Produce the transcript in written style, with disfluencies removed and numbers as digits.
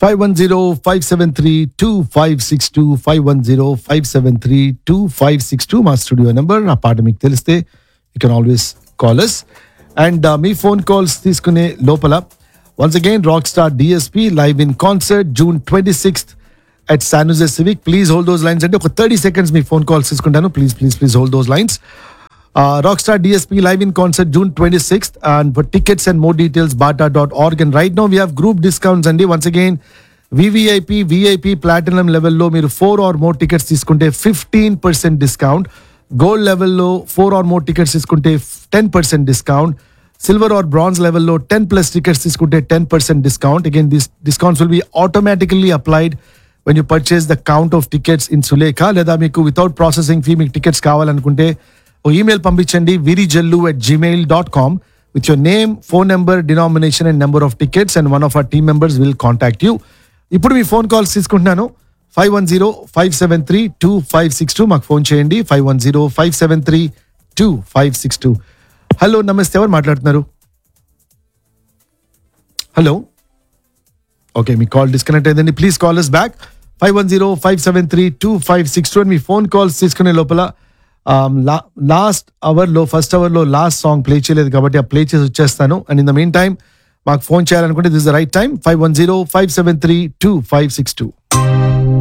510-573-2562 510-573-2562 మా studio number. ఆ పాట మీకు తెలిస్తే you can always call us. And me phone calls తీసుకునే లోపల once again rock star DSP live in concert June 26th at San Jose Civic. Please hold those lines. అంటే ఒక 30 seconds మీ phone calls తీసుకుంటాను. Please hold those lines. Rockstar DSP live in concert June 26th, and for tickets and more details bata.org. And right now we have group discounts and once again VVIP VIP platinum level lo మీరు 4 or more tickets తీసుకుంటే 15% discount, gold level లో 4 or more tickets తీసుకుంటే 10% discount, silver or bronze level లో 10 plus tickets తీసుకుంటే 10% discount. Again, these discounts will be automatically applied when you purchase the count of tickets in Sulekha. లేదా మీకు without processing fee మీకు tickets కావాలనుకుంటే ఓ email పంపించండి virijallu@gmail.com with your name, phone number, denomination and number of tickets, and one of our team members will contact you. ఇప్పుడు మీ phone calls తీసుకుంటున్నాను. 510-573-2562 మాకు phone చేయండి. 510-573-2562. Hello, నమస్తే, ఎవరు మాట్లాడుతున్నారు? హలో, ఓకే, మీ కాల్ డిస్కనెక్ట్ అయిందండి. Please call us back 510-573-2562. And me phone calls తీసుకునే లోపల ఫస్ట్ అవర్ లో లాస్ట్ సాంగ్ ప్లే చేయలేదు కాబట్టి ఆ ప్లే చేసి వచ్చేస్తాను. And in the mean time మాకు ఫోన్ చేయాలనుకుంటే దిస్ ద రైట్ టైం 510-573-2562.